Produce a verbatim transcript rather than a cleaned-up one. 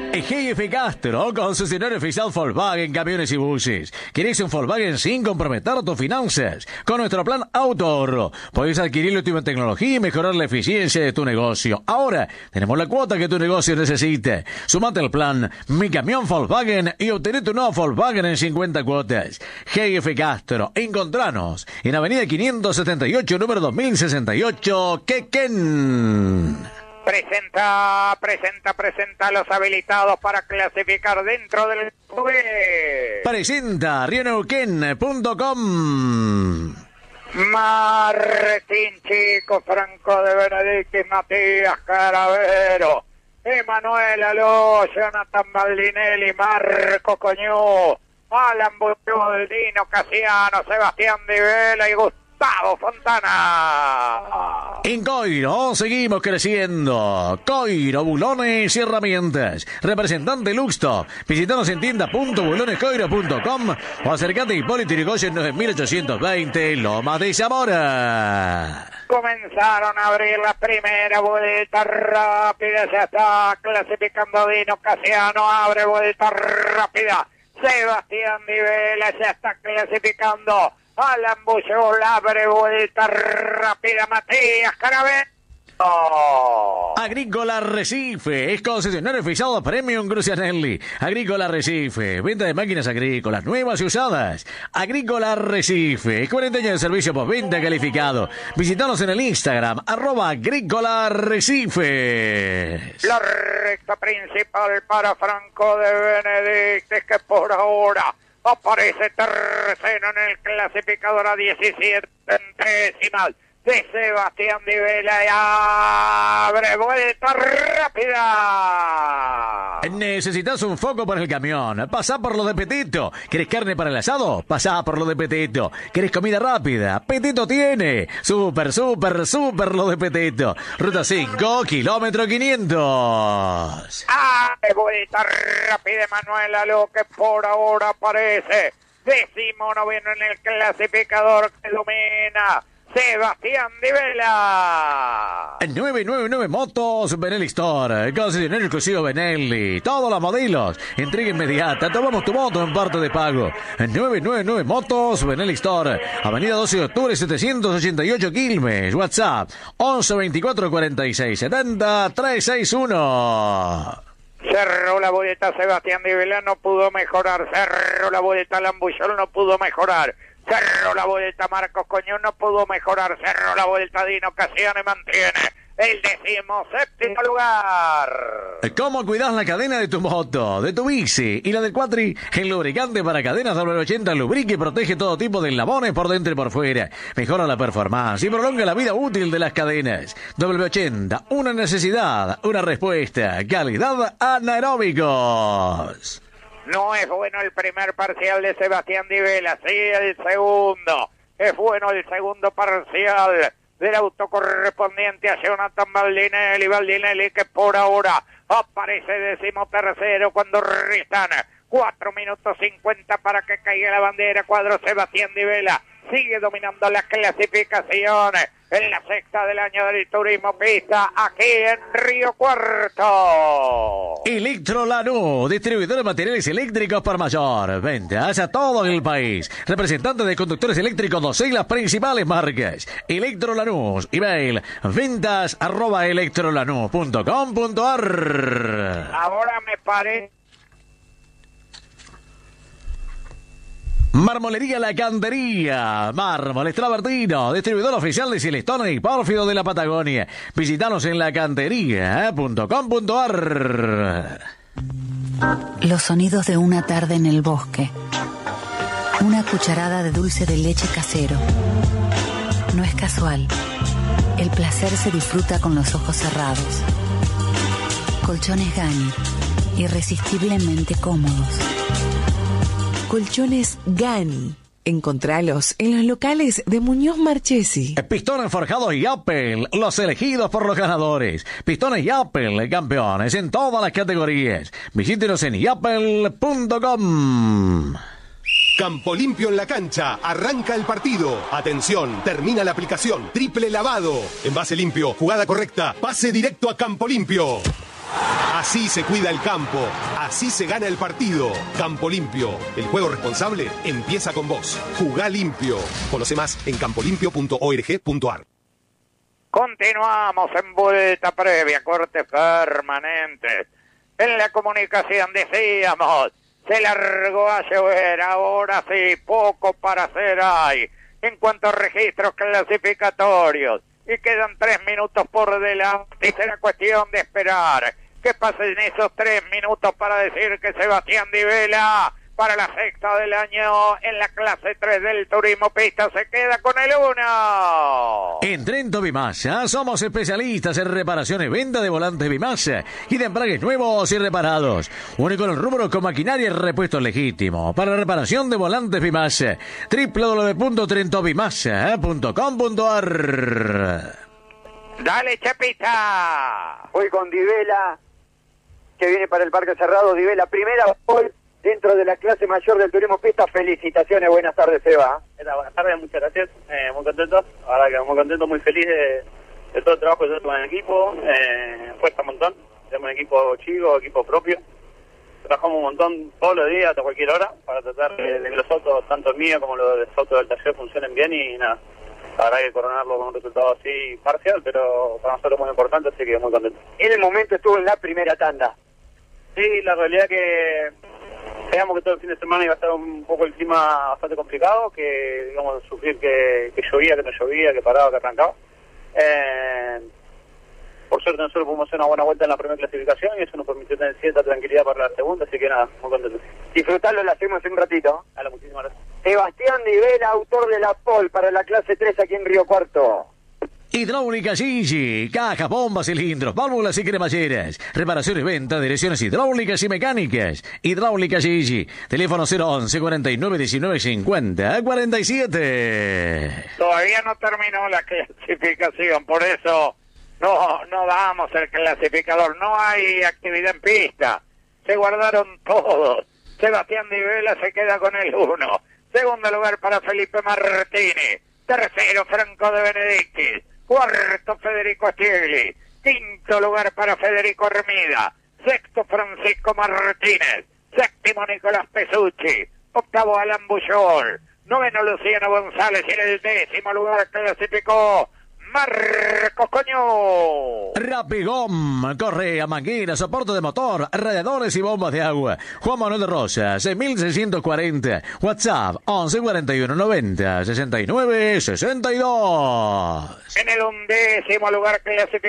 G F Castro, concesionario oficial Volkswagen, camiones y buses. ¿Querés un Volkswagen sin comprometer tus finanzas? Con nuestro plan Auto Ahorro, podés adquirir la última tecnología y mejorar la eficiencia de tu negocio. Ahora tenemos la cuota que tu negocio necesite. Sumate al plan Mi Camión Volkswagen y obtené tu nuevo Volkswagen en cincuenta cuotas. G F Castro, encontranos en Avenida quinientos setenta y ocho, número dos mil sesenta y ocho, Quequén. Presenta, presenta, presenta a los habilitados para clasificar dentro del club. Presenta rio neuquén punto com. Martín Chico, Franco de Benedictis, Matías Caravero, Emanuel Aló, Jonathan Baldinelli, Marco Coñú, Alan Buldino, Casiano, Sebastián Di Vela y Gustavo Fontana. En Coiro seguimos creciendo. Coiro, bulones y herramientas. Representante Luxto. Visítanos en tienda punto bulones coiro punto com o acercate a Hipólito Yrigoyen nueve mil ochocientos veinte, Lomas de Zamora. Comenzaron a abrir la primera vuelta rápida. Ya está clasificando Dino Casiano. Abre vuelta rápida. Sebastián Di Vela ya está clasificando. Alan Bullol abre vuelta rápida. Matías Caravero. Agrícola Recife es concesionario oficial Premium Crucianelli. Agrícola Recife, venta de máquinas agrícolas nuevas y usadas. Agrícola Recife, cuarenta años de servicio postventa calificado. Visítanos en el Instagram, arroba Agrícola Recife. La recta principal para Franco de Benedictis, que por ahora aparece tercero en el clasificador a diecisiete centésimas de Sebastián Di Vela y abre vuelta rápida. ¿Necesitas un foco para el camión? Pasá por lo de Petito. ¿Querés carne para el asado? Pasá por lo de Petito. ¿Querés comida rápida? Petito tiene. Súper, súper, súper lo de Petito. Ruta cinco, kilómetro quinientos. Abre vuelta rápida Manuel Aló, que por ahora aparece décimo noveno en el clasificador, que domina Sebastián Di Vela. nueve nueve nueve Motos Benelli Store, concesionario exclusivo Benelli. Todos los modelos, entrega inmediata. Tomamos tu moto en parte de pago. nueve nueve nueve Motos Benelli Store, Avenida doce de octubre setecientos ochenta y ocho, Quilmes. WhatsApp once veinticuatro cuarenta y seis setenta trescientos sesenta y uno. Cerró la vuelta Sebastián Di Vela, no pudo mejorar. Cerró la vuelta Alan Bullol, no pudo mejorar. Cerró la vuelta Marcos Coñú, no pudo mejorar. Cerró la vuelta Dino Casiano y mantiene el decimoséptimo lugar. ¿Cómo cuidas la cadena de tu moto, de tu bici y la del cuatri? El lubricante para cadenas doble ochenta lubrica y protege todo tipo de eslabones por dentro y por fuera. Mejora la performance y prolonga la vida útil de las cadenas. doble ochenta, una necesidad, una respuesta. Calidad anaeróbicos. No es bueno el primer parcial de Sebastián Di Vela, sí el segundo. Es bueno el segundo parcial del auto correspondiente a Jonathan Baldinelli. Baldinelli, que por ahora aparece decimotercero cuando restan cuatro minutos cincuenta para que caiga la bandera. Cuadro Sebastián Di Vela sigue dominando las clasificaciones en la sexta del año del turismo pista aquí en Río Cuarto. Electrolanú, distribuidor de materiales eléctricos por mayor. Ventas a todo el país. Representante de conductores eléctricos, dos y las principales marcas. Electrolanús, email, ventas arroba electrolanú punto com punto ar. Ahora me parece. Marmolería La Cantería, mármoles travertino, distribuidor oficial de Silestone y Pórfido de la Patagonia. Visítanos en lacantería punto com punto ar. Los sonidos de una tarde en el bosque. Una cucharada de dulce de leche casero. No es casual. El placer se disfruta con los ojos cerrados. Colchones Gani, irresistiblemente cómodos. Colchones Gani. Encontralos en los locales de Muñoz Marchesi. Pistones forjados y Apple, los elegidos por los ganadores. Pistones y Apple, campeones en todas las categorías. Visítenos en yapel punto com. Campo Limpio en la cancha. Arranca el partido. Atención, termina la aplicación. Triple lavado. Envase limpio, jugada correcta. Pase directo a Campo Limpio. Así se cuida el campo, así se gana el partido. Campo Limpio, el juego responsable empieza con vos. Jugá limpio. Conoce más en campolimpio punto org punto ar. Continuamos en vuelta previa, corte permanente. En la comunicación decíamos, se largó a llover, ahora sí, poco para hacer hay. En cuanto a registros clasificatorios, y quedan tres minutos por delante, y será cuestión de esperar que pasen esos tres minutos para decir que Sebastián Di Vela, para la sexta del año en la clase tres del turismo pista, se queda con el uno. En Trento Bimasa somos especialistas en reparación y venta de volantes Bimasa y de embragues nuevos y reparados. Único en el rubro con maquinaria y repuestos legítimos. Para reparación de volantes Bimasa, doble u doble u doble u punto trento bimasa punto com punto ar. Dale, Chapita. Voy con Di Vela, que viene para el Parque Cerrado. Di Vela, primera gol dentro de la clase mayor del turismo pista. Felicitaciones, buenas tardes, Seba. Buenas tardes, muchas gracias, eh, muy contento, ahora que muy contento, muy feliz de, de todo el trabajo que hacemos en el equipo, eh, cuesta un montón, tenemos un equipo chico, equipo propio, trabajamos un montón todos los días, hasta cualquier hora, para tratar de, de que los autos, tanto el mío como los de los autos del taller, funcionen bien y nada, la verdad que coronarlo con un resultado así parcial, pero para nosotros muy importante, así que muy contento. En el momento estuvo en la primera tanda. Sí, la realidad que sabíamos que todo el fin de semana iba a estar un poco el clima bastante complicado, que digamos sufrir que, que llovía, que no llovía, que paraba, que arrancaba. Eh, por suerte nosotros pudimos hacer una buena vuelta en la primera clasificación y eso nos permitió tener cierta tranquilidad para la segunda, así que nada, muy contentos. Disfrutarlo, lo hacemos en un ratito. Hola, muchísimas gracias. Sebastián Di Vela, autor de la pole para la clase tres aquí en Río Cuarto. Hidráulica Gigi, cajas, bombas, cilindros, válvulas y cremalleras, reparación y venta de direcciones hidráulicas y mecánicas. Hidráulica Gigi, teléfono cero once cuarenta y nueve diecinueve cincuenta cuarenta y siete. Todavía no terminó la clasificación, por eso no, no damos el clasificador, no hay actividad en pista, se guardaron todos. Sebastián Di Vela se queda con el uno. Segundo lugar para Felipe Martínez. Tercero, Franco de Benedictis. Cuarto, Federico Stiegli. Quinto lugar para Federico Hermida. Sexto, Francisco Martínez. Séptimo, Nicolás Pesucci. Octavo, Alan Bullol. Noveno, Luciano González. Y en el décimo lugar clasificó Marcos Coño. Rapigom, correa, manguera, soporte de motor, radiadores y bombas de agua. Juan Manuel de Rosas, seis mil seiscientos cuarenta. WhatsApp once cuarenta y uno noventa sesenta y nueve sesenta y dos. En el undécimo lugar clasificó